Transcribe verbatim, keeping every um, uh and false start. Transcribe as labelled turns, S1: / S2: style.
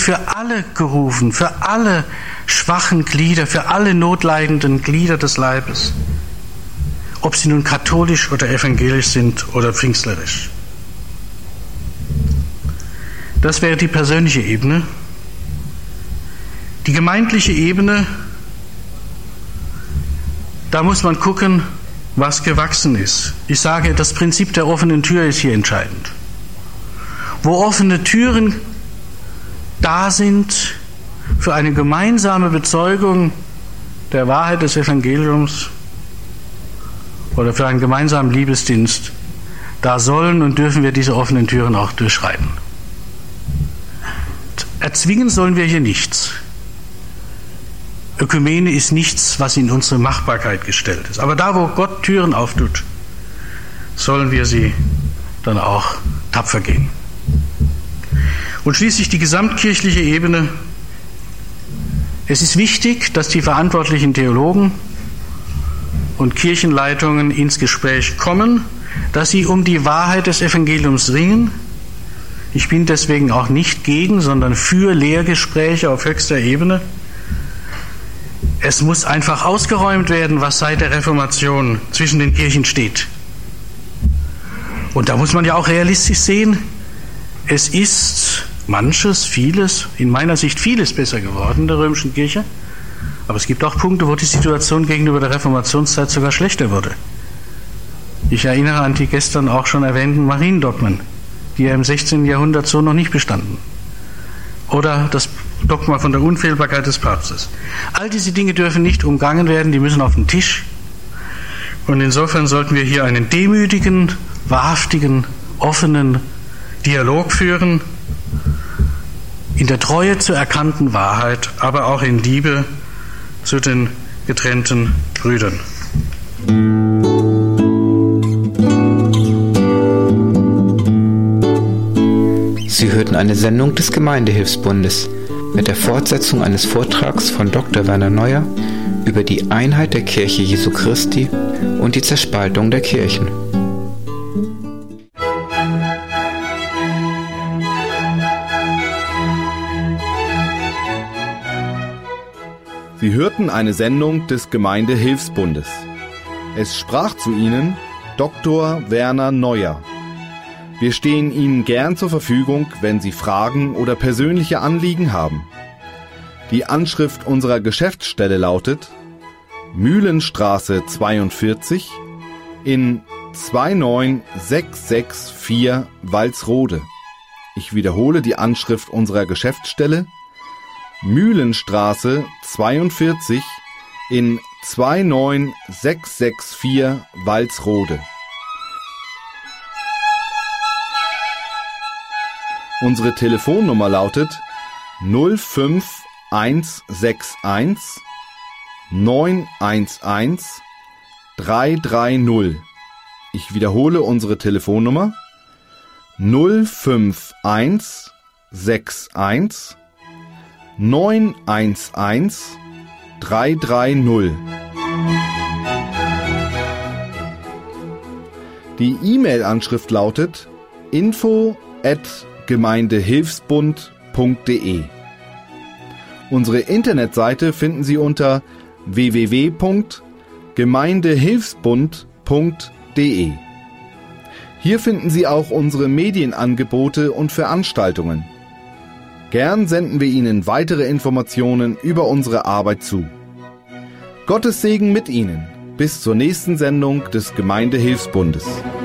S1: für alle gerufen, für alle schwachen Glieder, für alle notleidenden Glieder des Leibes. Ob sie nun katholisch oder evangelisch sind oder pfingstlerisch. Das wäre die persönliche Ebene. Die gemeindliche Ebene, da muss man gucken, was gewachsen ist. Ich sage, das Prinzip der offenen Tür ist hier entscheidend. Wo offene Türen da sind für eine gemeinsame Bezeugung der Wahrheit des Evangeliums oder für einen gemeinsamen Liebesdienst, da sollen und dürfen wir diese offenen Türen auch durchschreiten. Erzwingen sollen wir hier nichts. Ökumene ist nichts, was in unsere Machbarkeit gestellt ist. Aber da, wo Gott Türen auftut, sollen wir sie dann auch tapfer gehen. Und schließlich die gesamtkirchliche Ebene. Es ist wichtig, dass die verantwortlichen Theologen und Kirchenleitungen ins Gespräch kommen, dass sie um die Wahrheit des Evangeliums ringen. Ich bin deswegen auch nicht gegen, sondern für Lehrgespräche auf höchster Ebene. Es muss einfach ausgeräumt werden, was seit der Reformation zwischen den Kirchen steht. Und da muss man ja auch realistisch sehen, es ist manches, vieles, in meiner Sicht vieles besser geworden in der römischen Kirche. Aber es gibt auch Punkte, wo die Situation gegenüber der Reformationszeit sogar schlechter wurde. Ich erinnere an die gestern auch schon erwähnten Mariendogmen, die ja im sechzehnten Jahrhundert so noch nicht bestanden. Oder das Dogma von der Unfehlbarkeit des Papstes. All diese Dinge dürfen nicht umgangen werden, die müssen auf den Tisch. Und insofern sollten wir hier einen demütigen, wahrhaftigen, offenen Dialog führen, in der Treue zur erkannten Wahrheit, aber auch in Liebe zu den getrennten Brüdern.
S2: Sie hörten eine Sendung des Gemeindehilfsbundes mit der Fortsetzung eines Vortrags von Doktor Werner Neuer über die Einheit der Kirche Jesu Christi und die Zerspaltung der Kirchen.
S3: Sie hörten eine Sendung des Gemeindehilfsbundes. Es sprach zu Ihnen Doktor Werner Neuer. Wir stehen Ihnen gern zur Verfügung, wenn Sie Fragen oder persönliche Anliegen haben. Die Anschrift unserer Geschäftsstelle lautet Mühlenstraße zweiundvierzig in zwei neun sechs sechs vier Walsrode. Ich wiederhole die Anschrift unserer Geschäftsstelle Mühlenstraße zweiundvierzig in zwei neun sechs sechs vier Walsrode. Unsere Telefonnummer lautet null fünf eins sechs eins neun eins eins drei drei null. Ich wiederhole unsere Telefonnummer null fünf eins sechs eins neun eins eins drei drei null. Die E-Mail-Anschrift lautet info at gemeindehilfsbund punkt de. Unsere Internetseite finden Sie unter w w w punkt gemeindehilfsbund punkt de. Hier finden Sie auch unsere Medienangebote und Veranstaltungen. Gern senden wir Ihnen weitere Informationen über unsere Arbeit zu. Gottes Segen mit Ihnen. Bis zur nächsten Sendung des Gemeindehilfsbundes.